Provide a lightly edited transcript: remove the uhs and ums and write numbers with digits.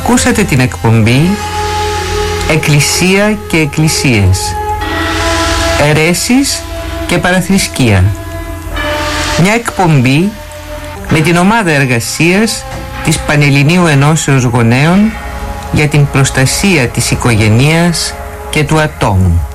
Ακούσατε την εκπομπή «Εκκλησία και Εκκλησίες, αιρέσεις και παραθρησκεία». Μια εκπομπή με την ομάδα εργασίας της Πανελληνίου Ενώσεως Γονέων για την προστασία της οικογενείας και του ατόμου.